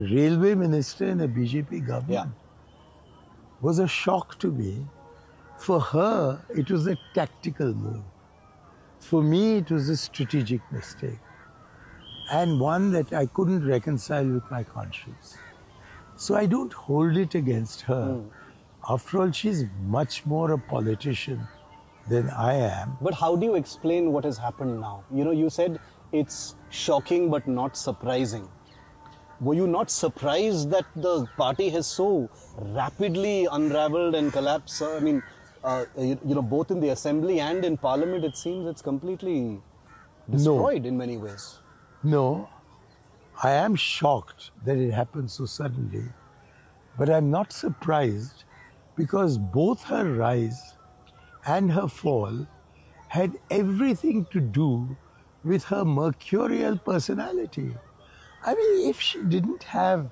railway minister in a BJP government Yeah. was a shock to me. For her, it was a tactical move. For me, it was a strategic mistake, and one that I couldn't reconcile with my conscience. So I don't hold it against her. After all, she's much more a politician than I am. But how do you explain what has happened now? You know, you said it's shocking but not surprising. Were you not surprised that the party has so rapidly unraveled and collapsed? I mean, both in the assembly and in parliament, it seems it's completely destroyed in many ways. No, I am shocked that it happened so suddenly, but I'm not surprised because both her rise and her fall had everything to do with her mercurial personality. I mean, if she didn't have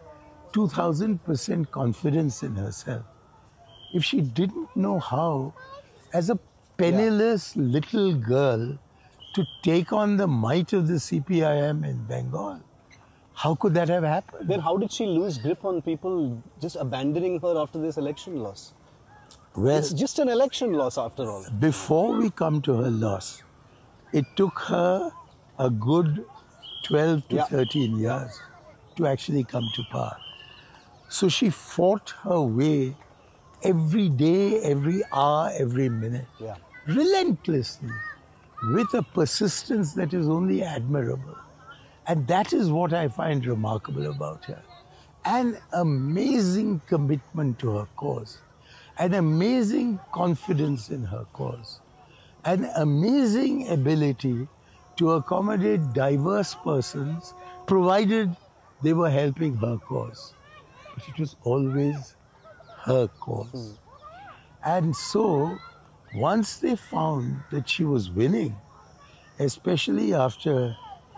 2000% confidence in herself, if she didn't know how, as a penniless little girl, to take on the might of the CPIM in Bengal, how could that have happened? Then how did she lose grip on people just abandoning her after this election loss? Well, It's just an election loss after all. before we come to her loss, it took her a good 12 to Yeah. 13 years to actually come to power. So she fought her way every day, every hour, every minute, Yeah. relentlessly, with a persistence that is only admirable. And that is what I find remarkable about her. An amazing commitment to her cause, an amazing confidence in her cause, an amazing ability to accommodate diverse persons, provided they were helping her cause. But it was always her cause. And so, once they found that she was winning, especially after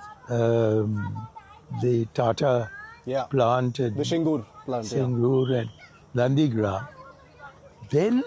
the Tata Yeah. plant and The Shingur plant. Yeah. Singur and Nandigram, then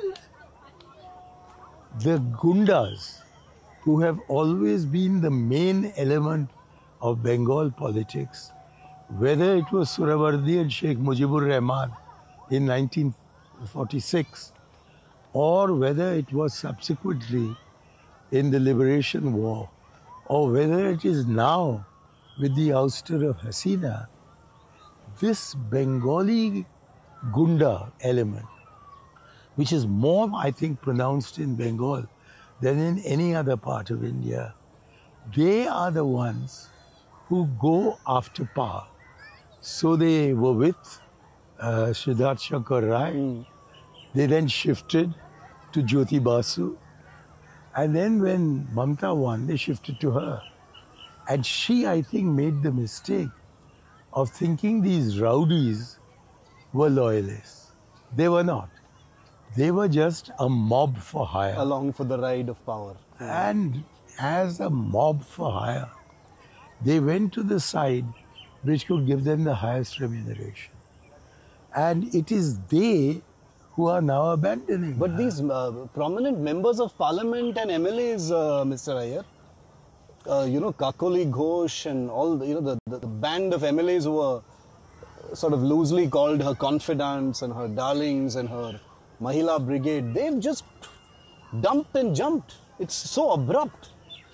the Gundas, who have always been the main element of Bengal politics, whether it was Surawardi and Sheikh Mujibur Rahman in 1946, or whether it was subsequently in the Liberation War, or whether it is now with the ouster of Hasina, this Bengali Gunda element, which is more, I think, pronounced in Bengal than in any other part of India, they are the ones who go after power. So they were with Siddharth Shankar Rai. They then shifted to Jyoti Basu. And then when Mamta won, they shifted to her. And she, I think, made the mistake of thinking these rowdies were loyalists. They were not. They were just a mob for hire. Along for the ride of power. And as a mob for hire, they went to the side which could give them the highest remuneration. And it is they who are now abandoning But her. these prominent members of parliament and MLAs, Mr. Iyer, Kakoli Ghosh and all, the band of MLAs who were sort of loosely called her confidants and her darlings and her Mahila brigade, they've just dumped and jumped. It's so abrupt.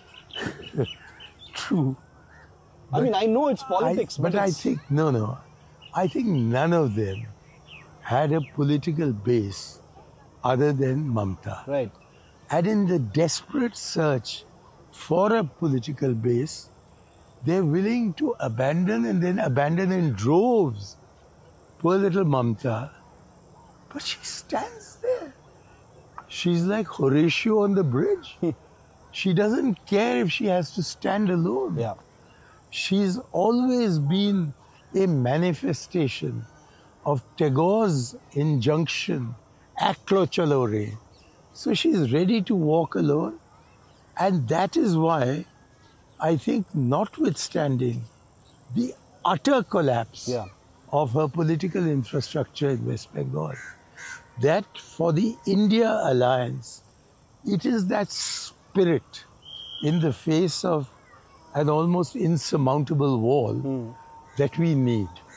True. I mean, I know it's politics, but I it's, think, no. I think none of them had a political base other than Mamta. right. And in the desperate search for a political base, they're willing to abandon and then abandon in droves. Poor little Mamta. But she stands there. She's like Horatio on the bridge. She doesn't care if she has to stand alone. Yeah. She's always been a manifestation of Tagore's injunction, Aklo Chalo Re. So she's ready to walk alone. And that is why I think, notwithstanding the utter collapse Yeah. of her political infrastructure in West Bengal, that for the India alliance, it is that spirit in the face of an almost insurmountable wall that we need.